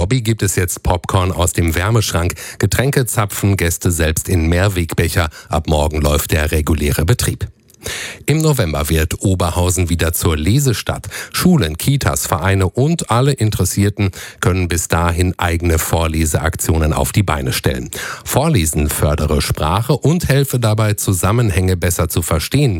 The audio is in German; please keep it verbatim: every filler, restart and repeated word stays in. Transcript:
Hobby gibt es jetzt Popcorn aus dem Wärmeschrank. Getränke zapfen Gäste selbst in Mehrwegbecher. Ab morgen läuft der reguläre Betrieb. Im November wird Oberhausen wieder zur Lesestadt. Schulen, Kitas, Vereine und alle Interessierten können bis dahin eigene Vorleseaktionen auf die Beine stellen. Vorlesen fördere Sprache und helfe dabei, Zusammenhänge besser zu verstehen.